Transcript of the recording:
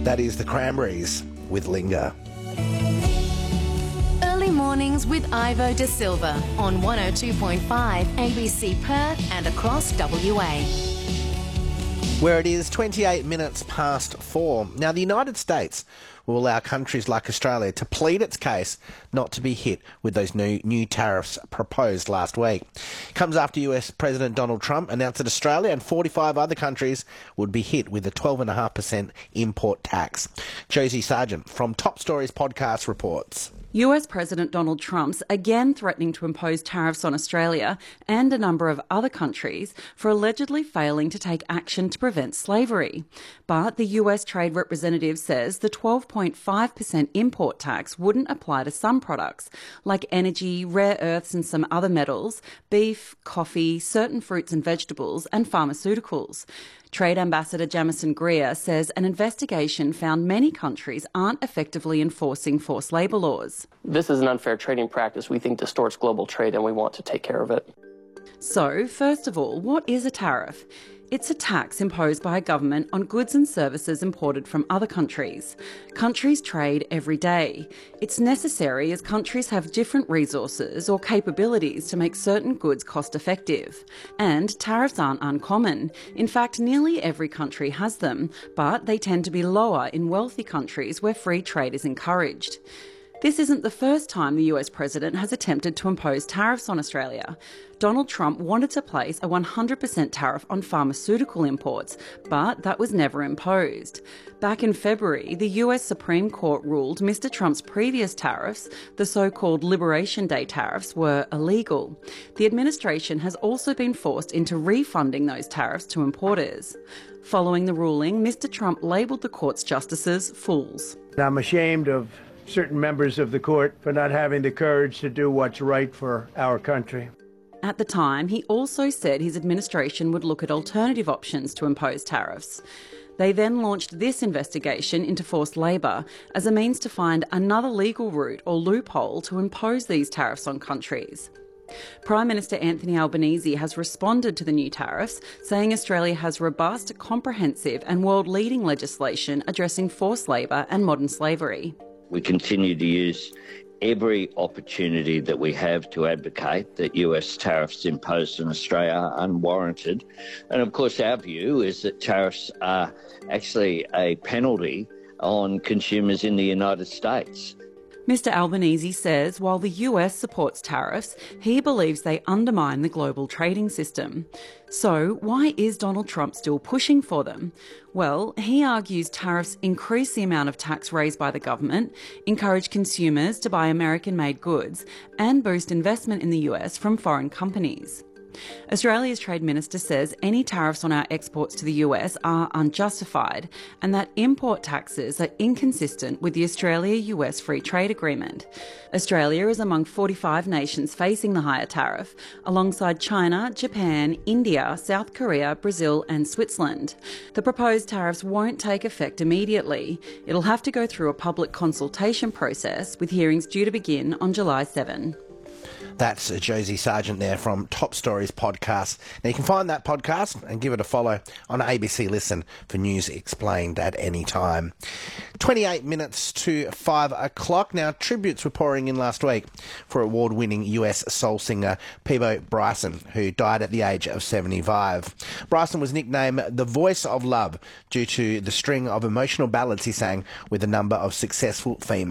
That is the Cranberries with Linger. Early mornings with Ivo De Silva on 102.5 ABC Perth and across WA. Where it is 28 minutes past 4. Now, the United States will allow countries like Australia to plead its case not to be hit with those new tariffs proposed last week. It comes after US President Donald Trump announced that Australia and 45 other countries would be hit with a 12.5% import tax. Josie Sargent from Top Stories podcast reports. US President Donald Trump's again threatening to impose tariffs on Australia and a number of other countries for allegedly failing to take action to prevent slavery. But the US Trade Representative says the 12.5% import tax wouldn't apply to some products like energy, rare earths and some other metals, beef, coffee, certain fruits and vegetables and pharmaceuticals. Trade Ambassador Jamieson Greer says an investigation found many countries aren't effectively enforcing forced labour laws. This is an unfair trading practice we think distorts global trade and we want to take care of it. So, first of all, what is a tariff? It's a tax imposed by a government on goods and services imported from other countries. Countries trade every day. It's necessary as countries have different resources or capabilities to make certain goods cost effective. And tariffs aren't uncommon. In fact, nearly every country has them, but they tend to be lower in wealthy countries where free trade is encouraged. This isn't the first time the US president has attempted to impose tariffs on Australia. Donald Trump wanted to place a 100% tariff on pharmaceutical imports, but that was never imposed. Back in February, the US Supreme Court ruled Mr. Trump's previous tariffs, the so-called Liberation Day tariffs, were illegal. The administration has also been forced into refunding those tariffs to importers. Following the ruling, Mr. Trump labelled the court's justices fools. I'm ashamed of certain members of the court for not having the courage to do what's right for our country. At the time, he also said his administration would look at alternative options to impose tariffs. They then launched this investigation into forced labour as a means to find another legal route or loophole to impose these tariffs on countries. Prime Minister Anthony Albanese has responded to the new tariffs, saying Australia has robust, comprehensive and world-leading legislation addressing forced labour and modern slavery. We continue to use every opportunity that we have to advocate that US tariffs imposed on Australia are unwarranted. And of course, our view is that tariffs are actually a penalty on consumers in the United States. Mr. Albanese says while the US supports tariffs, he believes they undermine the global trading system. So why is Donald Trump still pushing for them? Well, he argues tariffs increase the amount of tax raised by the government, encourage consumers to buy American-made goods, and boost investment in the US from foreign companies. Australia's Trade Minister says any tariffs on our exports to the US are unjustified and that import taxes are inconsistent with the Australia-US Free Trade Agreement. Australia is among 45 nations facing the higher tariff, alongside China, Japan, India, South Korea, Brazil and Switzerland. The proposed tariffs won't take effect immediately. It'll have to go through a public consultation process, with hearings due to begin on July 7. That's Josie Sargent there from Top Stories podcast. Now you can find that podcast and give it a follow on ABC Listen for news explained at any time. 28 minutes to 5 o'clock. Now, tributes were pouring in last week for award-winning US soul singer Peabo Bryson, who died at the age of 75. Bryson was nicknamed the Voice of Love due to the string of emotional ballads he sang with a number of successful female